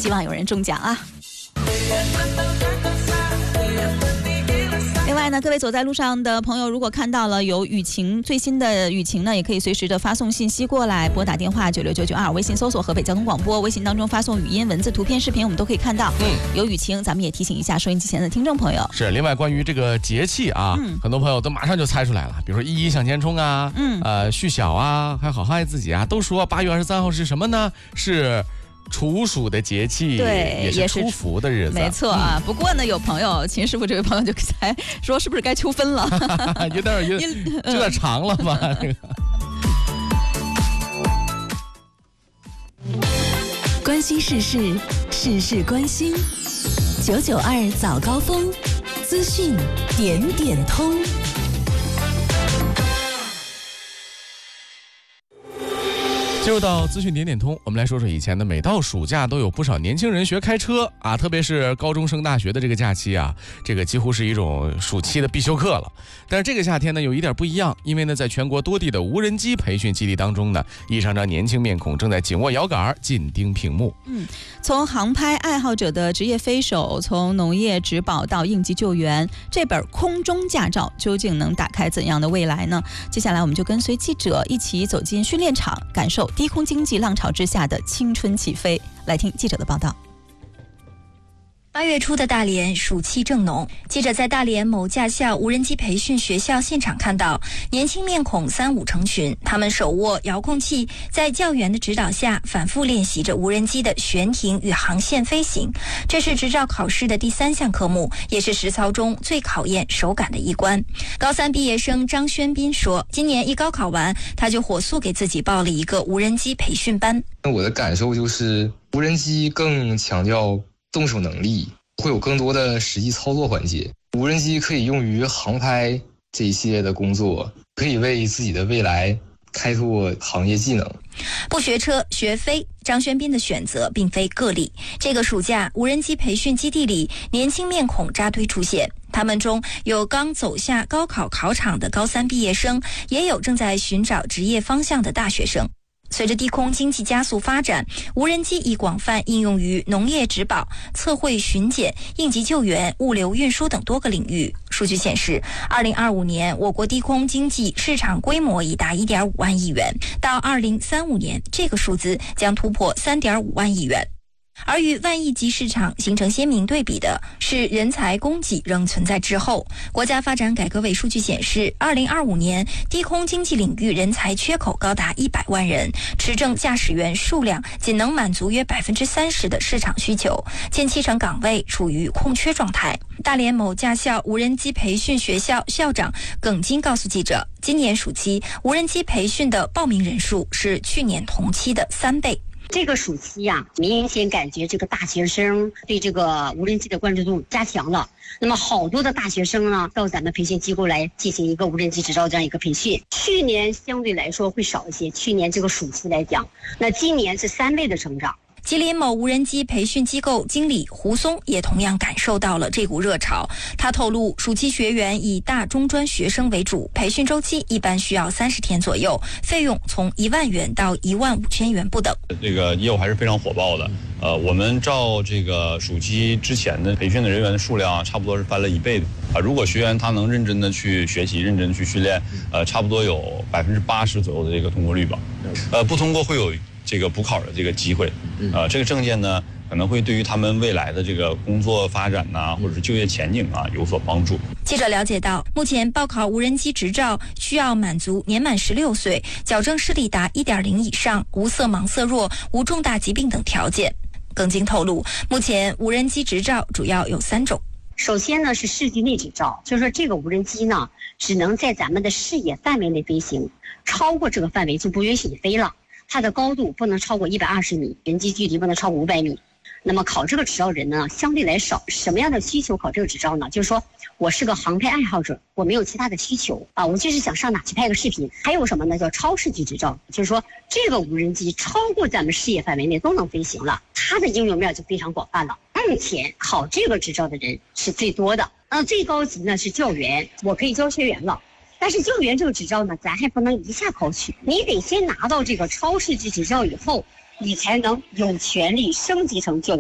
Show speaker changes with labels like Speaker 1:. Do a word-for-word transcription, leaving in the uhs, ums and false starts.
Speaker 1: 希望有人中奖啊。另外呢，各位走在路上的朋友，如果看到了有雨情最新的雨情呢，也可以随时的发送信息过来，拨打电话九六九九二，微信搜索河北交通广播，微信当中发送语音、文字、图片、视频，我们都可以看到。嗯，有雨情，咱们也提醒一下收音机前的听众朋友。
Speaker 2: 是，另外关于这个节气啊，嗯、很多朋友都马上就猜出来了，比如说一一向前冲啊，嗯，呃，续小啊，还好好爱自己啊，都说八月二十三号是什么呢？是处暑的节气，
Speaker 1: 对，
Speaker 2: 也是出伏的日子，
Speaker 1: 没错啊。嗯、不过呢，有朋友秦师傅这位朋友就才说，是不是该秋分了？
Speaker 2: 有点有点有点长了吧？这个。
Speaker 3: 关心时事，事事关心。九九二早高峰，资讯点点通。
Speaker 2: 进入到资讯点点通，我们来说说以前的每到暑假都有不少年轻人学开车啊，特别是高中升大学的这个假期啊，这个几乎是一种暑期的必修课了。但是这个夏天呢有一点不一样，因为呢在全国多地的无人机培训基地当中呢，一张张年轻面孔正在紧握摇杆紧盯屏幕。
Speaker 1: 嗯，从航拍爱好者的职业飞手，从农业植保到应急救援，这本空中驾照究竟能打开怎样的未来呢？接下来我们就跟随记者一起走进训练场，感受低空经济浪潮之下的青春起飞。来听记者的报道。
Speaker 4: 八月初的大连暑气正浓，记者在大连某驾校无人机培训学校现场看到，年轻面孔三五成群，他们手握遥控器，在教员的指导下反复练习着无人机的悬停与航线飞行。这是执照考试的第三项科目，也是实操中最考验手感的一关。高三毕业生张轩斌说，今年一高考完，他就火速给自己报了一个无人机培训班。
Speaker 5: 我的感受就是，无人机更强调动手能力，会有更多的实际操作环节。无人机可以用于航拍这一系列的工作，可以为自己的未来开拓行业技能。
Speaker 4: 不学车学飞，张轩斌的选择并非个例。这个暑假，无人机培训基地里，年轻面孔扎堆出现。他们中有刚走下高考考场的高三毕业生，也有正在寻找职业方向的大学生。随着低空经济加速发展，无人机已广泛应用于农业植保、测绘巡检、应急救援、物流运输等多个领域。数据显示，二零二五年我国低空经济市场规模已达一点五万亿元，到二零三五年，这个数字将突破三点五万亿元。而与万亿级市场形成鲜明对比的是，人才供给仍存在滞后。国家发展改革委数据显示，二零二五年低空经济领域人才缺口高达一百万人，持证驾驶员数量仅能满足约百分之三十的市场需求，近七成岗位处于空缺状态。大连某驾校无人机培训学校校长耿金告诉记者，今年暑期无人机培训的报名人数是去年同期的三倍。
Speaker 6: 这个暑期呀、啊，明显感觉这个大学生对这个无人机的关注度加强了。那么好多的大学生呢，到咱们培训机构来进行一个无人机执照这样一个培训。去年相对来说会少一些，去年这个暑期来讲，那今年是三倍的成长。
Speaker 4: 吉林某无人机培训机构经理胡松也同样感受到了这股热潮。他透露，暑期学员以大中专学生为主，培训周期一般需要三十天左右，费用从一万元到一万五千元不等。
Speaker 7: 这个业务还是非常火爆的。呃，我们照这个暑期之前的培训的人员的数量，差不多是翻了一倍的。啊，如果学员他能认真的去学习，认真的去训练，呃，差不多有百分之八十左右的这个通过率吧。呃，不通过会有这个补考的这个机会，呃，这个证件呢可能会对于他们未来的这个工作发展呐、啊，或者是就业前景啊有所帮助。
Speaker 4: 记者了解到，目前报考无人机执照需要满足年满十六岁、矫正视力达 一点零 以上、无色盲色弱、无重大疾病等条件。耿金透露，目前无人机执照主要有三种。
Speaker 6: 首先呢是视距内执照，就是说这个无人机呢只能在咱们的视野范围内飞行，超过这个范围就不允许你飞了。它的高度不能超过一百二十米，人机距离不能超过五百米。那么考这个执照人呢相对来少，什么样的需求考这个执照呢？就是说我是个航拍爱好者，我没有其他的需求啊，我就是想上哪去拍个视频。还有什么呢？叫超视距执照，就是说这个无人机超过咱们视野范围内都能飞行了，它的应用面就非常广泛了。目前考这个执照的人是最多的，那最高级呢是教员，我可以教学员了。但是教员这个执照呢，咱还不能一下考取，你得先拿到这个超视距执照以后，你才能有权利升级成教员。